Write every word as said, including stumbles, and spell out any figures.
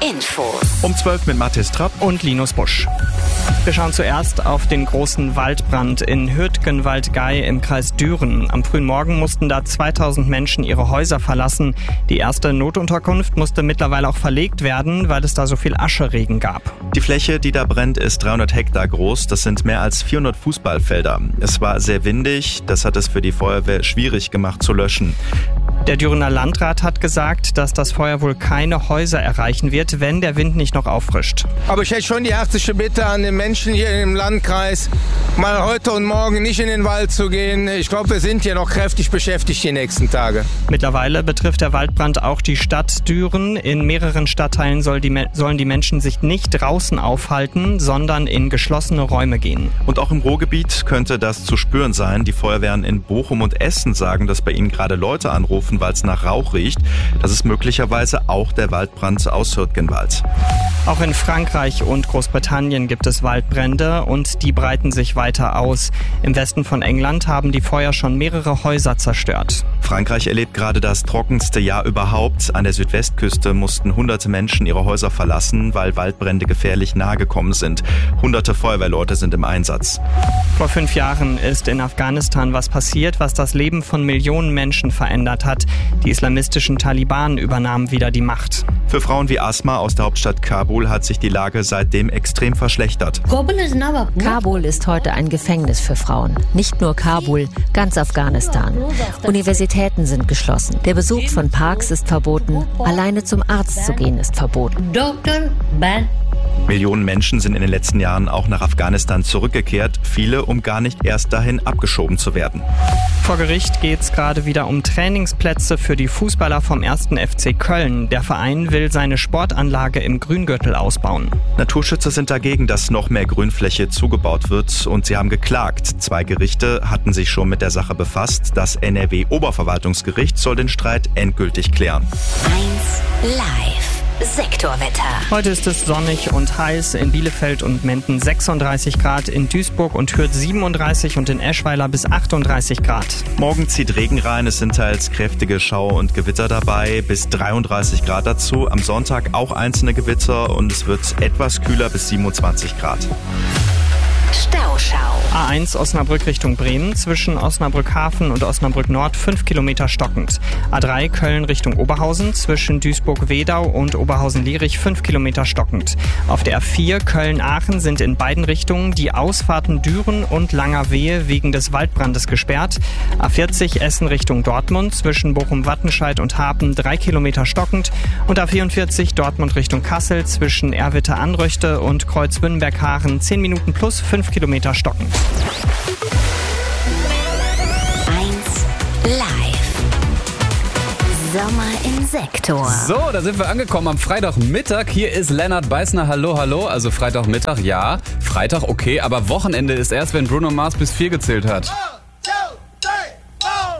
Info. Um zwölf mit Mathis Trapp und Linus Busch. Wir schauen zuerst auf den großen Waldbrand in Hürtgenwald-Gey im Kreis Düren. Am frühen Morgen mussten da zweitausend Menschen ihre Häuser verlassen. Die erste Notunterkunft musste mittlerweile auch verlegt werden, weil es da so viel Ascheregen gab. Die Fläche, die da brennt, ist dreihundert Hektar groß. Das sind mehr als vierhundert Fußballfelder. Es war sehr windig. Das hat es für die Feuerwehr schwierig gemacht zu löschen. Der Dürener Landrat hat gesagt, dass das Feuer wohl keine Häuser erreichen wird, wenn der Wind nicht noch auffrischt. Aber ich hätte schon die herzliche Bitte an den Menschen hier im Landkreis, mal heute und morgen nicht in den Wald zu gehen. Ich glaube, wir sind hier noch kräftig beschäftigt die nächsten Tage. Mittlerweile betrifft der Waldbrand auch die Stadt Düren. In mehreren Stadtteilen soll die, sollen die Menschen sich nicht draußen aufhalten, sondern in geschlossene Räume gehen. Und auch im Ruhrgebiet könnte das zu spüren sein. Die Feuerwehren in Bochum und Essen sagen, dass bei ihnen gerade Leute anrufen, weil es nach Rauch riecht. Das ist möglicherweise auch der Waldbrand aus Hürtgenwald. Auch in Frankreich und Großbritannien gibt es Waldbrände und die breiten sich weiter aus. Im Westen von England haben die Feuer schon mehrere Häuser zerstört. Frankreich erlebt gerade das trockenste Jahr überhaupt. An der Südwestküste mussten hunderte Menschen ihre Häuser verlassen, weil Waldbrände gefährlich nahe gekommen sind. Hunderte Feuerwehrleute sind im Einsatz. Vor fünf Jahren ist in Afghanistan was passiert, was das Leben von Millionen Menschen verändert hat. Die islamistischen Taliban übernahmen wieder die Macht. Für Frauen wie Asma aus der Hauptstadt Kabul hat sich die Lage seitdem extrem verschlechtert. Kabul ist heute ein Gefängnis für Frauen. Nicht nur Kabul, ganz Afghanistan. Universitäten sind geschlossen. Der Besuch von Parks ist verboten. Alleine zum Arzt zu gehen ist verboten. Millionen Menschen sind in den letzten Jahren auch nach Afghanistan zurückgekehrt. Viele, um gar nicht erst dahin abgeschoben zu werden. Vor Gericht geht es gerade wieder um Trainingsplätze für die Fußballer vom ersten F C Köln. Der Verein will seine Sportanlage im Grüngürtel ausbauen. Naturschützer sind dagegen, dass noch mehr Grünfläche zugebaut wird, und sie haben geklagt. Zwei Gerichte hatten sich schon mit der Sache befasst. Das N R W-Oberverwaltungsgericht soll den Streit endgültig klären. eins Live. Sektorwetter. Heute ist es sonnig und heiß, in Bielefeld und Menden sechsunddreißig Grad, in Duisburg und Hürth siebenunddreißig und in Eschweiler bis achtunddreißig Grad. Morgen zieht Regen rein, es sind teils kräftige Schauer und Gewitter dabei, bis dreiunddreißig Grad dazu. Am Sonntag auch einzelne Gewitter und es wird etwas kühler bis siebenundzwanzig Grad. Stauschau. A eins Osnabrück Richtung Bremen, zwischen Osnabrück Hafen und Osnabrück Nord fünf Kilometer stockend. A drei Köln Richtung Oberhausen, zwischen Duisburg-Wedau und Oberhausen-Lierich fünf Kilometer stockend. Auf der A vier Köln-Aachen sind in beiden Richtungen die Ausfahrten Düren und Langerwehe wegen des Waldbrandes gesperrt. A vierzig Essen Richtung Dortmund, zwischen Bochum-Wattenscheid und Hapen drei Kilometer stockend. Und A vierundvierzig Dortmund Richtung Kassel, zwischen Erwitte-Anröchte und Kreuz-Wünnberg-Haaren zehn Minuten plus fünf Kilometer stockend. eins Live. Sommer im Sektor. So, da sind wir angekommen am Freitagmittag. Hier ist Lennart Beißner. Hallo, hallo. Also Freitagmittag, ja. Freitag, okay. Aber Wochenende ist erst, wenn Bruno Mars bis vier gezählt hat.